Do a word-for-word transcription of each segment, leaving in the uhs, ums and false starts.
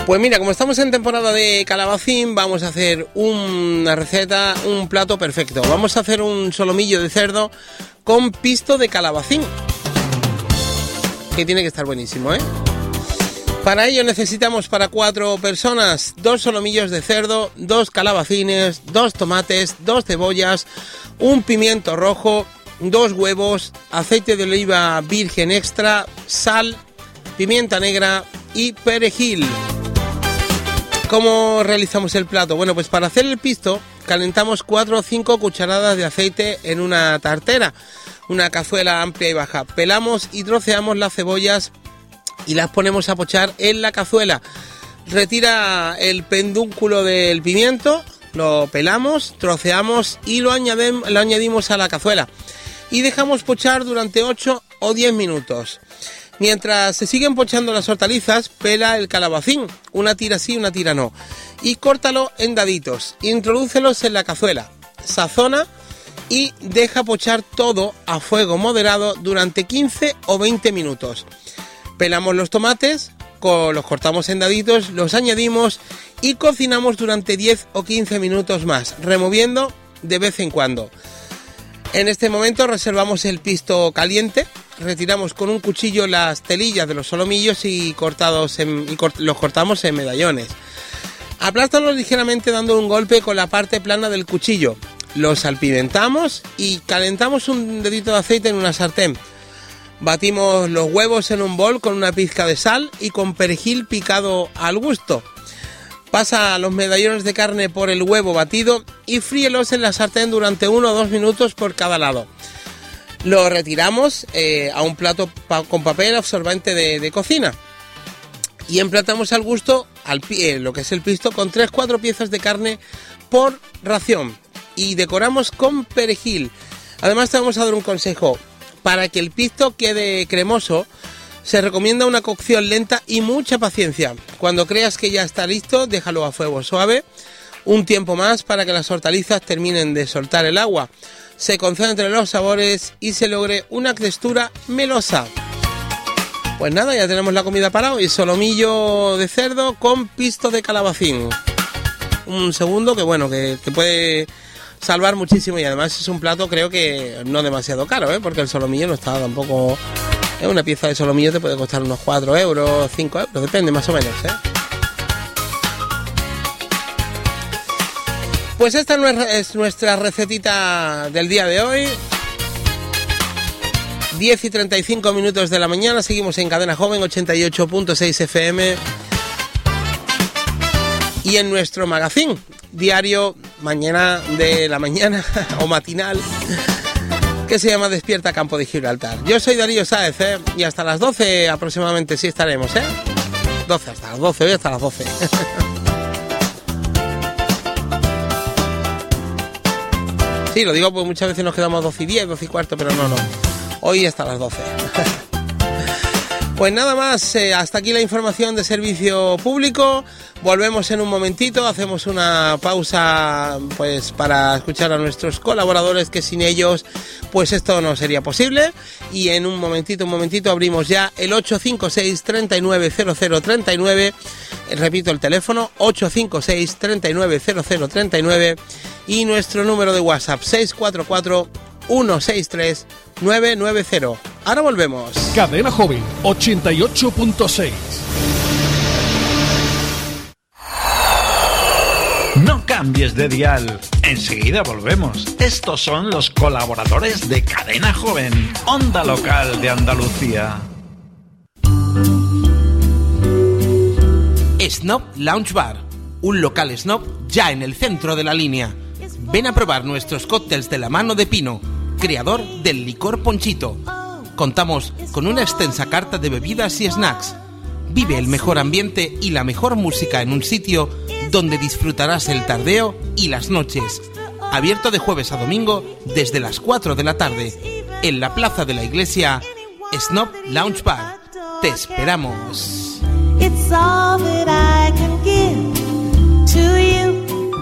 Pues mira, como estamos en temporada de calabacín, vamos a hacer una receta, un plato perfecto. Vamos a hacer un solomillo de cerdo con pisto de calabacín, que tiene que estar buenísimo, ¿eh? Para ello necesitamos para cuatro personas dos solomillos de cerdo, dos calabacines, dos tomates, dos cebollas, un pimiento rojo, dos huevos, aceite de oliva virgen extra, sal, pimienta negra y perejil. ¿Cómo realizamos el plato? Bueno, pues para hacer el pisto calentamos cuatro o cinco cucharadas de aceite en una tartera, una cazuela amplia y baja. Pelamos y troceamos las cebollas y las ponemos a pochar en la cazuela. Retira el pedúnculo del pimiento, lo pelamos, troceamos y lo añadimos, lo añadimos a la cazuela y dejamos pochar durante ocho o diez minutos. Mientras se siguen pochando las hortalizas, pela el calabacín, una tira sí, una tira no, y córtalo en daditos, introdúcelos en la cazuela, sazona y deja pochar todo a fuego moderado durante quince o veinte minutos. Pelamos los tomates, los cortamos en daditos, los añadimos y cocinamos durante diez o quince minutos más, removiendo de vez en cuando. En este momento reservamos el pisto caliente, retiramos con un cuchillo las telillas de los solomillos y, cortados en, y cort, los cortamos en medallones. Aplástalos ligeramente dando un golpe con la parte plana del cuchillo. Los salpimentamos y calentamos un dedito de aceite en una sartén. Batimos los huevos en un bol con una pizca de sal y con perejil picado al gusto. Pasa los medallones de carne por el huevo batido y fríelos en la sartén durante uno o dos minutos por cada lado. Lo retiramos eh, a un plato pa- con papel absorbente de, de cocina y emplatamos al gusto al pie, lo que es el pisto con tres cuatro piezas de carne por ración y decoramos con perejil. Además te vamos a dar un consejo: para que el pisto quede cremoso se recomienda una cocción lenta y mucha paciencia. Cuando creas que ya está listo, déjalo a fuego suave un tiempo más para que las hortalizas terminen de soltar el agua, se concentren los sabores y se logre una textura melosa. Pues nada, ya tenemos la comida para hoy: solomillo de cerdo con pisto de calabacín. Un segundo que bueno, que, que puede salvar muchísimo y además es un plato creo que no demasiado caro, ¿eh? Porque el solomillo no está tampoco... Una pieza de solomillo te puede costar unos cuatro euros, cinco euros, depende más o menos, ¿eh? Pues esta es nuestra recetita del día de hoy. diez y treinta y cinco minutos de la mañana, seguimos en Cadena Joven ochenta y ocho punto seis F M y en nuestro magazine diario mañana de la mañana o matinal, que se llama Despierta Campo de Gibraltar. Yo soy Darío Sáez, ¿eh? Y hasta las doce aproximadamente sí estaremos, ¿eh? doce, hasta las doce, hoy hasta las doce. Sí, lo digo porque muchas veces nos quedamos doce y diez, doce y cuarto, pero no, no. Hoy hasta las doce. Pues nada más, eh, hasta aquí la información de servicio público. Volvemos en un momentito, hacemos una pausa pues para escuchar a nuestros colaboradores, que sin ellos pues esto no sería posible. Y en un momentito, un momentito abrimos ya el ocho cinco seis, tres nueve cero cero tres nueve. Eh, repito el teléfono, ocho cinco seis, tres nueve cero cero tres nueve. Y nuestro número de WhatsApp, seis cuatro cuatro, uno seis tres, nueve nueve cero. Ahora volvemos. Cadena Joven ochenta y ocho punto seis. No cambies de dial. Enseguida volvemos. Estos son los colaboradores de Cadena Joven, Onda Local de Andalucía. Snob Lounge Bar, un local snob ya en el centro de la línea. Ven a probar nuestros cócteles de la mano de Pino, creador del licor Ponchito. Contamos con una extensa carta de bebidas y snacks. Vive el mejor ambiente y la mejor música en un sitio donde disfrutarás el tardeo y las noches. Abierto de jueves a domingo desde las cuatro de la tarde. En la plaza de la iglesia, Snob Lounge Bar. Te esperamos. It's all that I can give to you.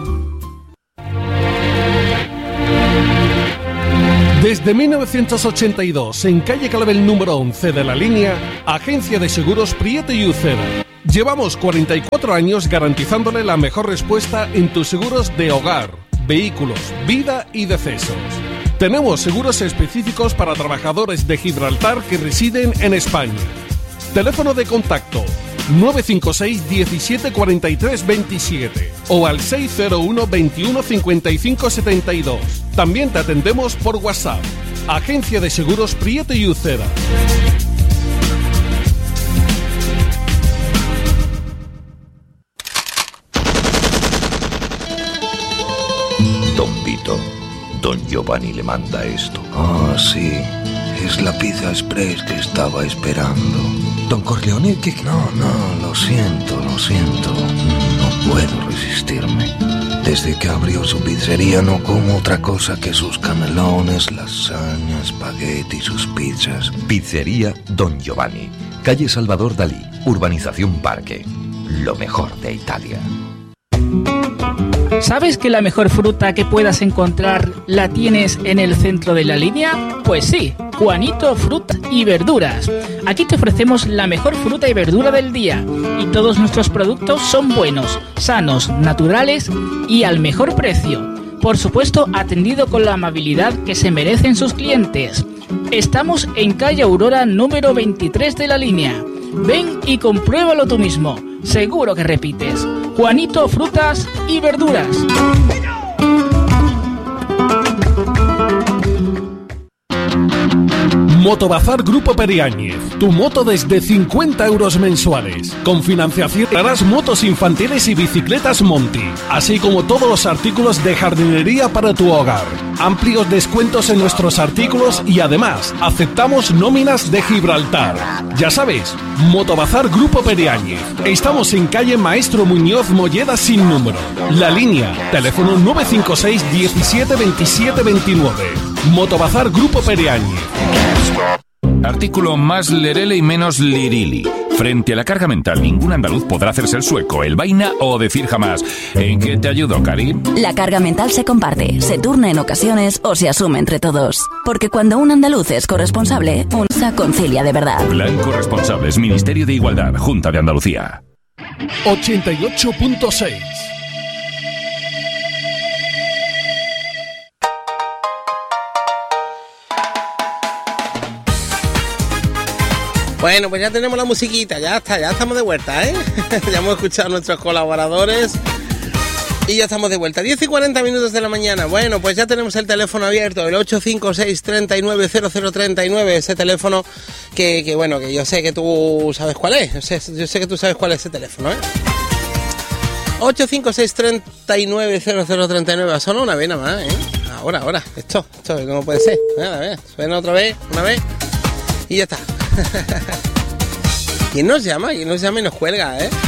Desde mil novecientos ochenta y dos, en calle Clavel número once de la línea, Agencia de Seguros Prieto y Uceda. Llevamos cuarenta y cuatro años garantizándole la mejor respuesta en tus seguros de hogar, vehículos, vida y decesos. Tenemos seguros específicos para trabajadores de Gibraltar que residen en España. Teléfono de contacto nueve cinco seis diecisiete cuarenta y tres veintisiete o al seis cero uno veintiuno cincuenta y cinco setenta y dos. También te atendemos por WhatsApp. Agencia de Seguros Prieto y Uceda. Don Vito, don Giovanni le manda esto. Ah, sí, es la pizza express que estaba esperando. Don Corleone, ¿qué? No, no, lo siento, lo siento. No puedo resistirme. Desde que abrió su pizzería no como otra cosa que sus canelones, lasaña, espagueti y sus pizzas. Pizzería Don Giovanni, calle Salvador Dalí, urbanización Parque. Lo mejor de Italia. ¿Sabes que la mejor fruta que puedas encontrar la tienes en el centro de la línea? Pues sí, Juanito Fruta y Verduras. Aquí te ofrecemos la mejor fruta y verdura del día y todos nuestros productos son buenos, sanos, naturales y al mejor precio. Por supuesto, atendido con la amabilidad que se merecen sus clientes. Estamos en calle Aurora número veintitrés de la línea. Ven y compruébalo tú mismo. Seguro que repites. Juanito Frutas y Verduras. Motobazar Grupo Periáñez, tu moto desde cincuenta euros mensuales. Con financiación harás motos infantiles y bicicletas Monty, así como todos los artículos de jardinería para tu hogar. Amplios descuentos en nuestros artículos y además aceptamos nóminas de Gibraltar. Ya sabes, Motobazar Grupo Periáñez. Estamos en calle Maestro Muñoz Molleda sin número. La línea, teléfono nueve cinco seis diecisiete veintisiete veintinueve. Motobazar Grupo Periáñez. Artículo más lerele y menos lirili. Frente a la carga mental, ningún andaluz podrá hacerse el sueco, el vaina o decir jamás. ¿En qué te ayudo, Cari? La carga mental se comparte, se turna en ocasiones o se asume entre todos. Porque cuando un andaluz es corresponsable, un se concilia de verdad. Plan Corresponsables, Ministerio de Igualdad, Junta de Andalucía. ochenta y ocho punto seis. Bueno, pues ya tenemos la musiquita, ya está, ya estamos de vuelta, ¿eh? Ya hemos escuchado a nuestros colaboradores y ya estamos de vuelta. diez y cuarenta minutos de la mañana. Bueno, pues ya tenemos el teléfono abierto, el ocho cinco seis, tres nueve cero cero tres nueve, ese teléfono que, que, bueno, que yo sé que tú sabes cuál es, yo sé, yo sé que tú sabes cuál es ese teléfono, ¿eh? ocho cinco seis, tres nueve cero cero tres nueve, solo una vez nada más, ¿eh? Ahora, ahora, esto, esto, ¿cómo puede ser? A ver, suena otra vez, una vez y ya está. ¿Quién nos llama? ¿Quién nos llama y nos cuelga, eh?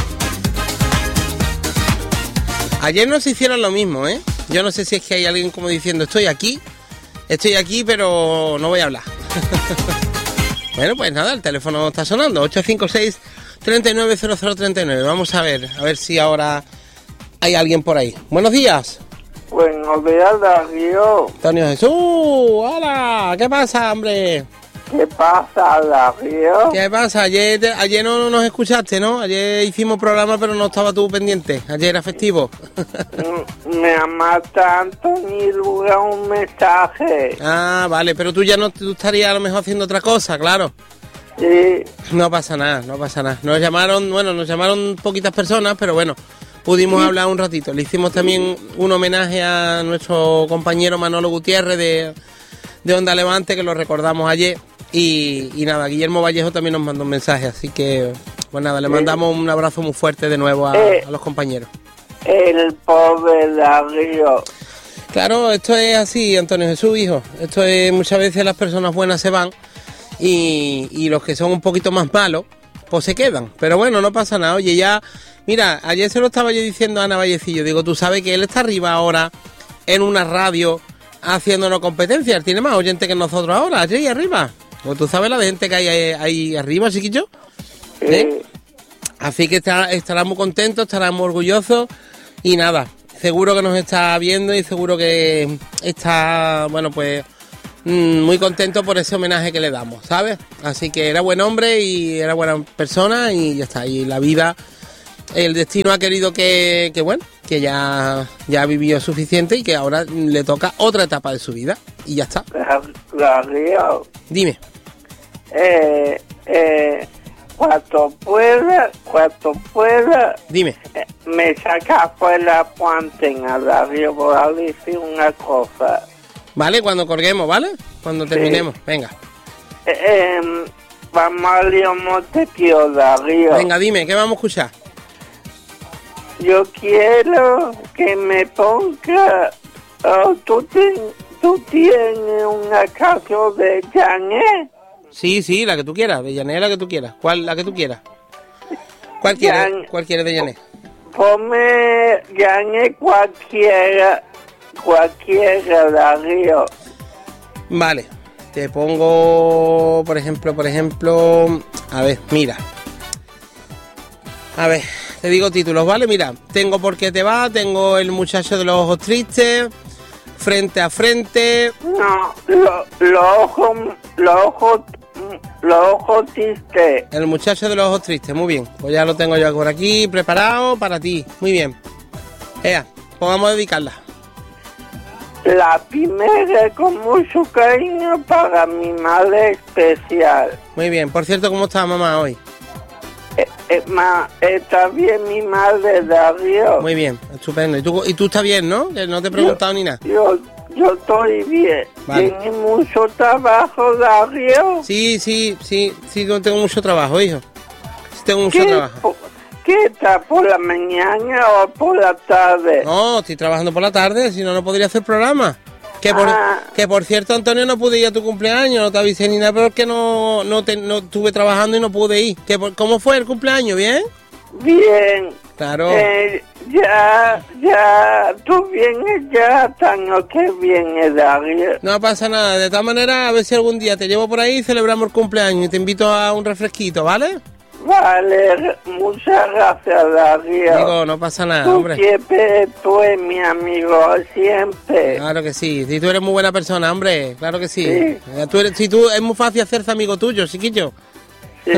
Ayer nos hicieron lo mismo, ¿eh? Yo no sé si es que hay alguien como diciendo, estoy aquí, estoy aquí, pero no voy a hablar. Bueno, pues nada, el teléfono está sonando, ocho cinco seis, tres nueve cero cero tres nueve. Vamos a ver, a ver si ahora hay alguien por ahí. Buenos días. Buenos días, Darío. Antonio Jesús, hola, ¿qué pasa, hombre? ¿Qué pasa, Darío? ¿Qué pasa? Ayer, ayer no nos escuchaste, ¿no? Ayer hicimos programa, pero no estaba tú pendiente. Ayer era festivo. Me ama tanto ni lugar un mensaje. Ah, vale, pero tú ya no tú estarías a lo mejor haciendo otra cosa, claro. Sí. No pasa nada, no pasa nada. Nos llamaron, bueno, nos llamaron poquitas personas, pero bueno, pudimos sí. hablar un ratito. Le hicimos también un homenaje a nuestro compañero Manolo Gutiérrez de, de Onda Levante, que lo recordamos ayer. Y, y nada, Guillermo Vallejo también nos mandó un mensaje, así que pues nada, le mandamos un abrazo muy fuerte de nuevo a, eh, a los compañeros. El pobre Darío. Claro, esto es así, Antonio Jesús, hijo. Esto es, muchas veces las personas buenas se van y, y los que son un poquito más malos, pues se quedan. Pero bueno, no pasa nada. Oye, ya, mira, ayer se lo estaba yo diciendo a Ana Vallecillo, digo, tú sabes que él está arriba ahora en una radio haciéndonos competencia, él tiene más oyente que nosotros ahora, allí arriba. Pues tú sabes la de gente que hay ahí, ahí arriba, chiquillo. ¿Eh? Así que está, estará muy contento, estará muy orgulloso. Y nada, seguro que nos está viendo y seguro que está, bueno, pues mmm, muy contento por ese homenaje que le damos, ¿sabes? Así que era buen hombre y era buena persona y ya está. Y la vida, el destino ha querido que, que bueno, que ya, ya vivió suficiente y que ahora le toca otra etapa de su vida. Y ya está. Darío. Dime. Eh, eh, cuando pueda, cuando pueda, Dime. eh, me saca fuera Puanten a Darío por decir una cosa. Vale, cuando colguemos, ¿vale? Cuando terminemos, sí. Venga. Eh, eh, vamos a Lío Montepío, Darío. Venga, dime, ¿qué vamos a escuchar? Yo quiero que me ponga... Oh, ¿tú, ten, ¿Tú tienes una canción de Janet? Sí, sí, la que tú quieras, de Janet, la que tú quieras. ¿Cuál, la que tú quieras? ¿Cuál quieres, ¿cuál quieres de Janet? Ponme Janet cualquiera, cualquiera, Darío. Vale, te pongo, por ejemplo, por ejemplo, a ver, mira. A ver, te digo títulos, ¿vale? Mira, tengo Por qué te va, tengo El muchacho de los ojos tristes, Frente a frente. No, los lo ojos, los ojos, los ojos tristes. El muchacho de los ojos tristes, muy bien. Pues ya lo tengo yo por aquí, preparado para ti. Muy bien. Ea, pues vamos a dedicarla. La primera con mucho cariño para mi madre especial. Muy bien. Por cierto, ¿cómo está mamá hoy? Eh, eh, ma, está bien mi madre, Darío. Muy bien, estupendo. ¿Y tú, y tú estás bien, no? Que no te he preguntado yo, ni nada. Yo, yo estoy bien. Vale. ¿Tienes mucho trabajo, Darío? Sí, sí, sí, sí, tengo mucho trabajo, hijo. Sí, tengo mucho ¿Qué, trabajo. ¿Qué está por la mañana o por la tarde? No, estoy trabajando por la tarde, si no, no podría hacer programa. Que por, ah. que por cierto, Antonio, no pude ir a tu cumpleaños, no te avisé ni nada, pero es que no, no, te, no estuve trabajando y no pude ir. ¿Que por, ¿Cómo fue el cumpleaños? ¿Bien? Bien. Claro. Eh, ya, ya, tú vienes ya hasta no que viene, Darío. No pasa nada, de todas maneras, a ver si algún día te llevo por ahí y celebramos el cumpleaños y te invito a un refresquito, ¿vale? Vale, muchas gracias, Darío. Digo, no pasa nada, tú hombre. Siempre, tú eres mi amigo, siempre. Claro que sí, si tú eres muy buena persona, hombre, claro que sí. Sí. Tú eres, si tú, es muy fácil hacerse amigo tuyo, chiquillo. Sí.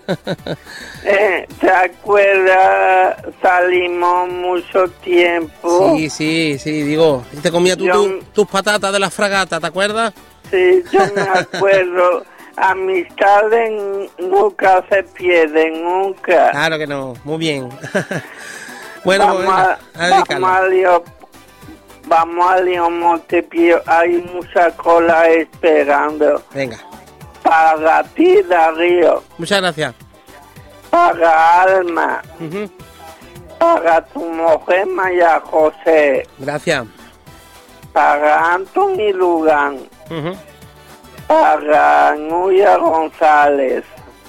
eh, ¿Te acuerdas? Salimos mucho tiempo. Sí, sí, sí, digo, te comía tú, Yo, tú, tus patatas de la fragata, ¿te acuerdas? Sí, yo me acuerdo. Amistades nunca se pierden, nunca. Claro que no, muy bien. Bueno, vamos, pues venga, a, a vamos a Lío, vamos a Lío Montepío, hay mucha cola esperando. Venga. Para ti, Darío. Muchas gracias. Para Alma. Uh-huh. Para tu mujer María José. Gracias. Para Anthony Lugan. Uh-huh. Para Nuria González,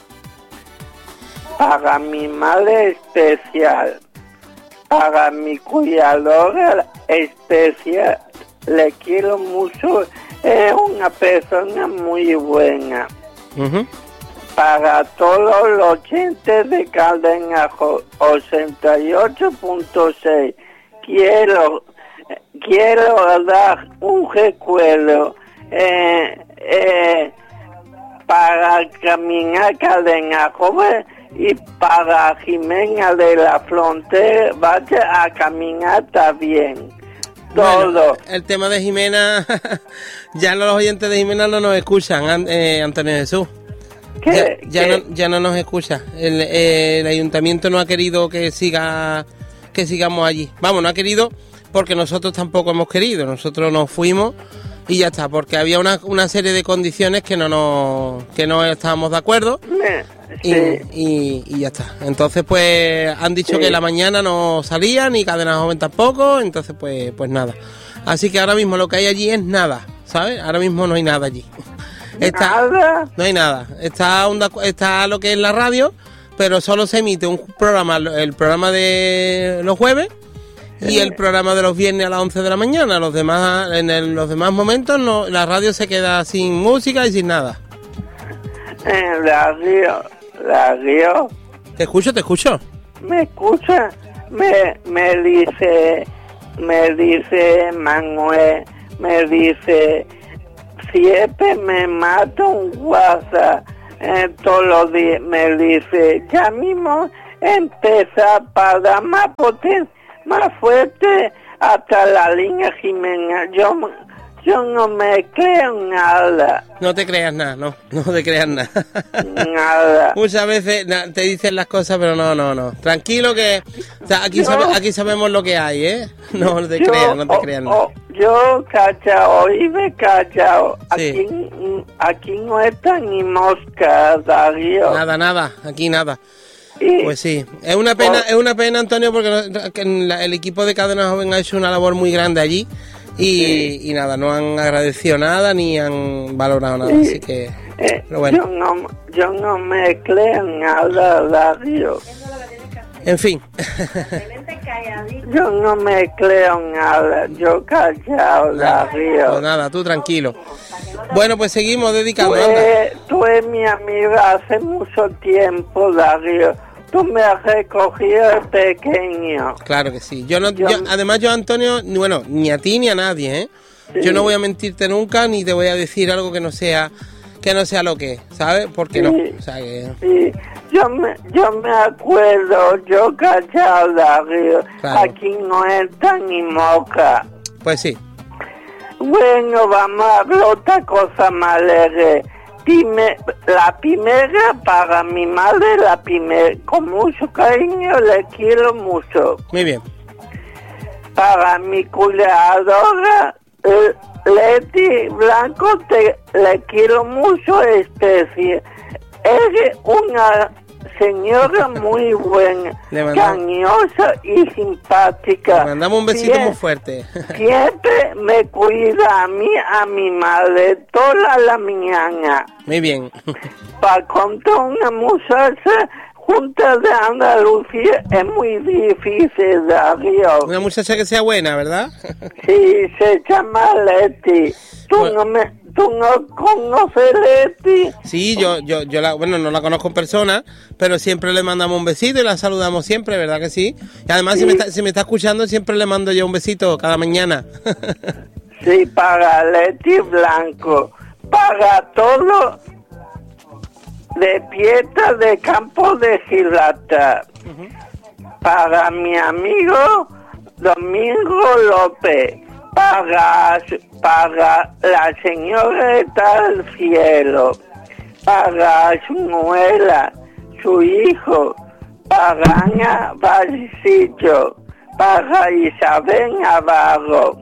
para mi madre especial, para mi cuidadora especial, le quiero mucho, es una persona muy buena. Uh-huh. Para todos los oyentes de Caldenajo ochenta y ocho punto seis, quiero, quiero dar un recuerdo. Eh, eh, para caminar Cadena Joven y para Jimena de la Frontera, vaya a caminar también. Todo. Bueno, el tema de Jimena, ya los oyentes de Jimena no nos escuchan, eh, Antonio Jesús. ¿Qué? Ya, ya, ¿Qué? no, ya no nos escucha. El, eh, el ayuntamiento no ha querido que siga, que sigamos allí. Vamos, no ha querido porque nosotros tampoco hemos querido. Nosotros nos fuimos y ya está, porque había una, una serie de condiciones que no nos, que no estábamos de acuerdo. Sí. Y, y, y ya está. Entonces pues han dicho Sí. que la mañana no salía, ni Cadena Joven tampoco. Entonces pues, pues nada. Así que ahora mismo lo que hay allí es nada, ¿sabes? Ahora mismo no hay nada allí. Está, ¿Nada? No hay nada. Está, onda, está lo que es la radio, pero solo se emite un programa, el programa de los jueves y el programa de los viernes a las once de la mañana. Los demás, en el, los demás momentos no, la radio se queda sin música y sin nada. Eh, Radio, Radio, Te escucho, te escucho. me escucha, me, me dice, me dice Manuel, me dice siempre me mata un WhatsApp eh, todos los días. Me dice, ya mismo empieza para dar más potencia, más fuerte hasta la línea Jimena. Yo, yo no me creo nada. No te creas nada, no, no te creas nada. Nada. Muchas veces na, te dicen las cosas, pero no, no, no. Tranquilo que o sea, aquí, Yo- sabe, aquí sabemos lo que hay, ¿eh? No, no te Yo- creas, no te oh, creas nada. oh, yo cachao, oíme cachao. Sí. Aquí, mm, aquí no está ni mosca, Darío. Nada, nada, aquí nada. Y- Pues sí, es una pena, Oh. es una pena, Antonio, porque no- que la- el equipo de Cadena Joven ha hecho una labor muy grande allí y, y nada, no han agradecido nada ni han valorado nada, Sí. así que, eh, pero bueno, yo, no, yo no me creo nada, Darío. en fin. Yo no me creo nada. Yo callado, Nada, Darío. pues nada, tú tranquilo. Bueno, pues seguimos Tú dedicando. anda. eres, tú eres mi amiga hace mucho tiempo, Darío. Tú me has recogido de pequeño. Claro que sí. Yo no, Yo- yo- además yo, Antonio, ni- bueno, ni a ti ni a nadie, ¿eh? Sí. Yo no voy a mentirte nunca ni te voy a decir algo que no sea que no sea lo que es, ¿sabes? Porque no. Sí. O sea que Sí, yo me, yo me acuerdo, yo callado, Darío. Claro. Aquí no está ni moca. pues sí. Bueno, vamos a hablar otra cosa más alegre. Prime- la primera para mi madre, la primera, con mucho cariño, le quiero mucho. Muy bien. Para mi cuidadora, eh, Leti Blanco, te, le quiero mucho, especie. Eres una señora muy buena, Le mandamos- cariñosa y simpática. Mandamos un besito Bien. muy fuerte. Siempre me cuida a mí, a mi madre, toda la mañana. Muy bien. Para contar una muchacha junta de Andalucía es muy difícil, Darío. Una muchacha que sea buena, ¿verdad? Sí, se llama Leti. ¿Tú, Bueno. no, me, tú no conoces Leti? Sí, yo, yo, yo la, bueno, no la conozco en persona, pero siempre le mandamos un besito y la saludamos siempre, ¿verdad que sí? Y además, si, me está, si me está escuchando, siempre le mando yo un besito cada mañana. Sí, para Leti Blanco. Para todo de Piedra de Campo de Gibraltar. Para mi amigo Domingo López. Para, para la señora del cielo. Para su nuera, su hijo. Para Ana Vallecillo. Para Isabel Navarro.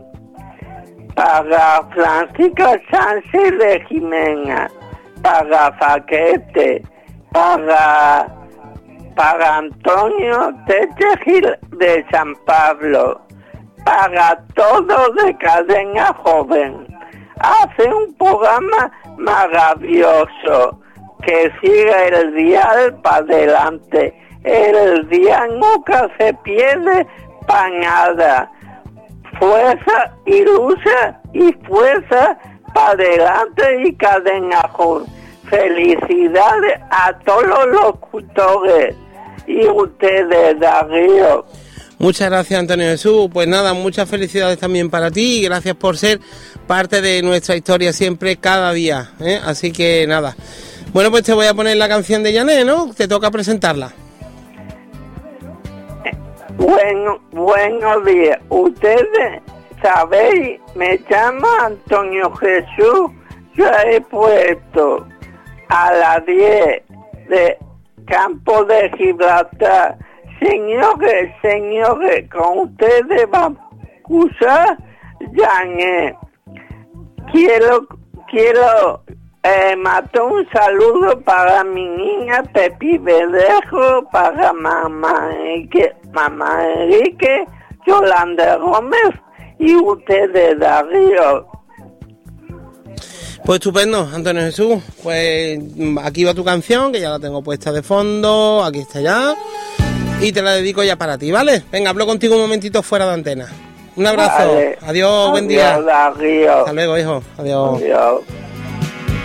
Para Francisca Sánchez de Jimena, para Faquete, para, para Antonio Tete de San Pablo, para todos de Cadena Joven. Hace un programa maravilloso que sigue el dial para adelante. El día nunca se pierde para nada. Fuerza y lucha y fuerza para adelante y Cadena Joven. Felicidades a todos los locutores y ustedes, Darío. Muchas gracias, Antonio Jesús. Pues nada, muchas felicidades también para ti y gracias por ser parte de nuestra historia siempre, cada día, ¿eh? Así que nada. Bueno, pues te voy a poner la canción de Janet, ¿no? Te toca presentarla. Bueno, buenos días. Ustedes sabéis, me llamo Antonio Jesús. Yo he puesto a las diez de Campo de Gibraltar. Señores, señores, con ustedes vamos a usar Janet. Quiero, quiero eh, mandar un saludo para mi niña Pepi Verdejo, para mamá Enrique, mamá Enrique, Yolanda Gómez y ustedes, Darío. Pues estupendo, Antonio Jesús. Pues mm, aquí va tu canción, que ya la tengo puesta de fondo. Aquí está ya. Y te la dedico ya para ti, ¿vale? Venga, hablo contigo un momentito fuera de antena. Un abrazo. Vale. Adiós, buen día. Adiós, Darío. Hasta luego, hijo. Adiós. Adiós.